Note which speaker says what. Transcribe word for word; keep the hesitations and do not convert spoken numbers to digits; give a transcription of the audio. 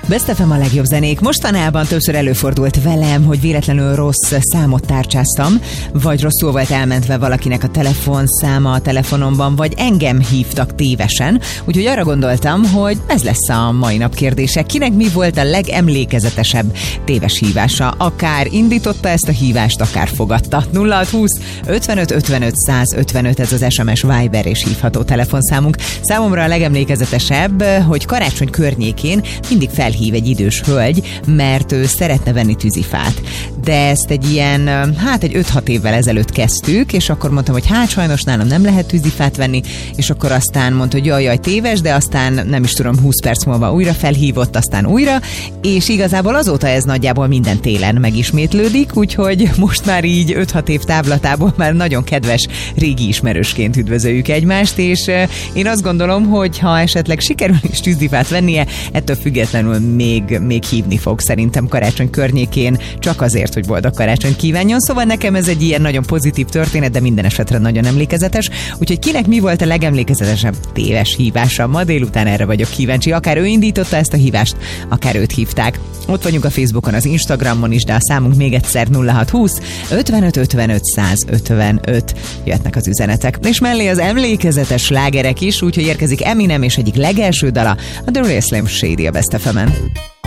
Speaker 1: Best ef em a legjobb zenék. Mostanában többször előfordult velem, hogy véletlenül rossz számot tárcsáztam, vagy rosszul volt elmentve valakinek a telefonszáma a telefonomban, vagy engem hívtak tévesen. Úgyhogy arra gondoltam, hogy ez lesz a mai nap kérdése. Kinek mi volt a legemlékezetesebb téves hívása? Akár indította ezt a hívást, akár fogadta. nulla hat húsz ötvenöt ötvenöt száz ötvenöt, ez az es em es, Viber és hívható telefonszámunk. Számomra a legemlékezetesebb, hogy karácsony környékén mindig felhív egy idős hölgy, mert ő szeretne venni tűzifát. De ezt egy ilyen, hát egy öt-hat évvel ezelőtt kezdtük, és akkor mondtam, hogy hát sajnos nálam nem lehet tűzifát venni, és akkor aztán mondta, hogy jaj, jaj, téves, de aztán nem is tudom, húsz perc múlva újra felhívott, aztán újra, és igazából azóta ez nagyjából minden télen megismétlődik, úgyhogy most már így öt-hat év távlatából már nagyon kedves régi ismerősként üdvözöljük egymást, és én azt gondolom, hogy ha esetleg sikerül is tűzifát vennie, ettől függetlenül még, még hívni fog szerintem karácsony környékén, csak azért, hogy boldog karácsony kívánjon. Szóval nekem ez egy ilyen nagyon pozitív történet, de minden esetre nagyon emlékezetes. Úgyhogy kinek mi volt a legemlékezetesebb téves hívása? Ma délután erre vagyok kíváncsi. Akár ő indította ezt a hívást, akár őt hívták. Ott vagyunk a Facebookon, az Instagramon is, de a számunk még egyszer nulla hat húsz ötvenöt ötvenöt száz ötvenöt. Jöhetnek az üzenetek. És mellé az emlékezetes slágerek is, úgyhogy érkezik Eminem és egyik legelső dala, a The Real Slim Shady a Best ef emen.